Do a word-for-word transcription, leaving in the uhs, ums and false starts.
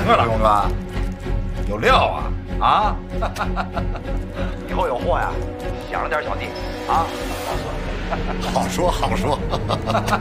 了，勇哥，有料啊啊！ 以后有货呀，想着点小弟啊。 好说好说。